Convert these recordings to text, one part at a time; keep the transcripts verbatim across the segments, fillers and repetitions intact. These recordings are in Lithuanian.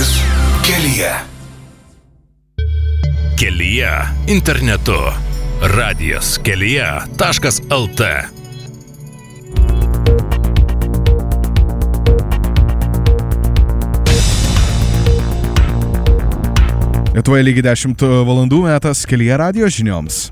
Radijas kelyje. Kelyje internetu. Radijas kelyje taškas lt. Lietuvoje lygiai dešimt valandų, metas Kelyje radijo žinioms.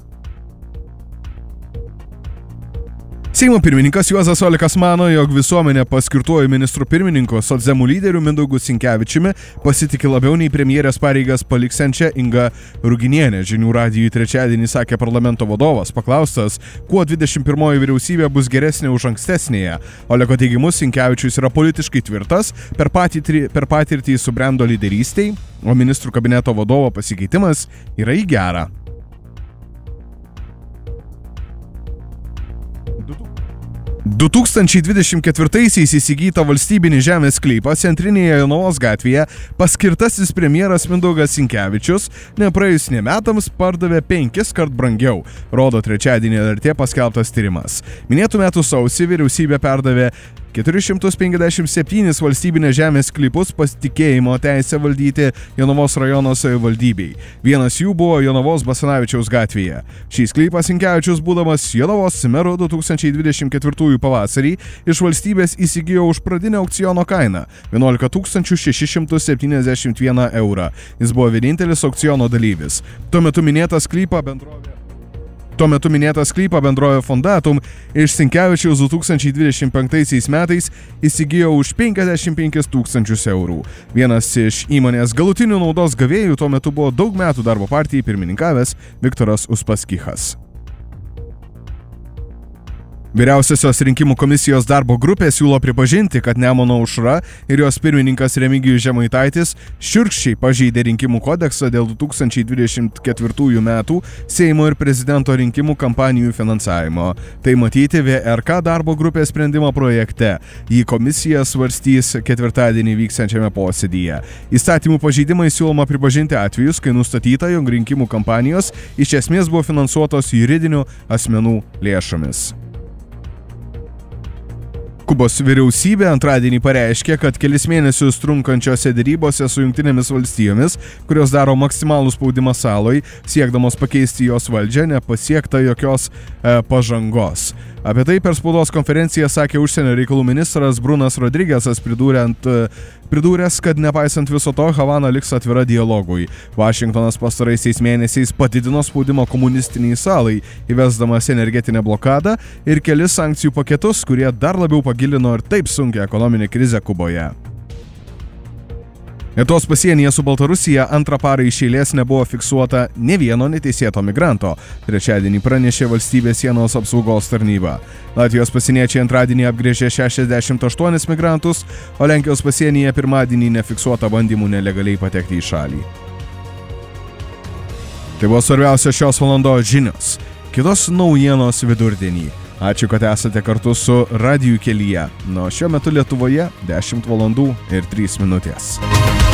Seimo pirmininkas Juozas Olekas mano, jog visuomenė paskirtuoju ministru pirmininku socdemų lyderiu Mindaugu Sinkevičiumi pasitikė labiau nei premjerės pareigas paliksiančią Ingą Ruginienę. Žinių radijui trečiadienį sakė parlamento vadovas, paklaustas, kuo dvidešimt pirmoji vyriausybė bus geresnė už ankstesnėje. Oleko teigimu, Sinkevičius yra politiškai tvirtas, per patirtį, per patirtį subrendo lyderystei, o ministrų kabineto vadovo pasikeitimas yra į gerą. du tūkstančiai dvidešimt ketvirtaisiais įsigyta valstybinį žemės sklypą centrinėje Jonavos gatvėje paskirtasis premjeras Mindaugas Sinkevičius nepraėjus nė metams pardavė penkis kart brangiau, rodo trečiadienį L R T paskelbtas tyrimas. Minėtų metų sausį vyriausybė perdavė keturi šimtai penkiasdešimt septynis valstybinės žemės sklypus pasitikėjimo teisę valdyti Jonavos rajono savivaldybei. Vienas jų buvo Jonavos Basanavičiaus gatvėje. Šį sklypą Sinkevičius, būdamas Jonavos meru du tūkstančiai dvidešimt ketvirtųjų pavasarį, iš valstybės įsigijo už pradinę aukciono kainą vienuolika tūkstančių šešis šimtus septyniasdešimt vieną eurą. Jis buvo vienintelis aukciono dalyvis. Tuo metu minėtą sklypą bendrovė Tuo metu minėtą sklypą bendrovė Fondatum iš Sinkevičiaus du tūkstančiai dvidešimt penktaisiais metais įsigijo už penkiasdešimt penkis tūkstančius eurų. Vienas iš įmonės galutinių naudos gavėjų tuo metu buvo daug metų darbo partijai pirmininkavęs Viktoras Uspaskichas. Vyriausiosios rinkimų komisijos darbo grupė siūlo pripažinti, kad Nemuno aušra ir jos pirmininkas Remigijus Žemaitaitis šiurkščiai pažeidė rinkimų kodeksą dėl du tūkstančiai dvidešimt ketvirtųjų metų Seimo ir prezidento rinkimų kampanijų finansavimo. Tai matyti V R K darbo grupės sprendimo projekte. Jį komisija svarstys ketvirtadienį vyksiančiame posėdyje. Įstatymų pažeidimai siūloma pripažinti atvejus, kai nustatyta, jog rinkimų kampanijos iš esmės buvo finansuotos juridinių asmenų lėšomis. Kubos vyriausybė antradienį pareiškė, kad kelis mėnesius trunkančiose dėrybose su Jungtinėmis valstijomis, kurios daro maksimalų spaudimą saloj, siekdamos pakeisti jos valdžią, nepasiekta jokios e, pažangos. Apie tai per spaudos konferenciją sakė užsienio reikalų ministras Brunas Rodrigesas, pridūrent, pridūręs, kad nepaisant viso to, Havana liks atvira dialogui. Vašingtonas pastaraisiais mėnesiais padidino spaudimą komunistiniai salai, įvesdamas energetinę blokadą ir kelis sankcijų paketus, kurie dar labiau pagilino ir taip sunkią ekonominę krizę Kuboje. Lietuvos pasienyje su Baltarusija antrą parą iš eilės nebuvo fiksuota nė vieno neteisėto migranto. Trečiadienį pranešė valstybės sienos apsaugos tarnyba. Latvijos pasieniečiai antradienį apgręžė šešiasdešimt aštuonis migrantus, o Lenkijos pasienyje pirmadienį nefiksuota bandymų nelegaliai patekti į šalį. Tai buvo svarbiausios šios valandos žinios. Kitos naujienos vidurdienį. Ačiū, kad esate kartu su Radiju kelyje. Nuo šiuo metu Lietuvoje dešimt valandų ir trys minutės.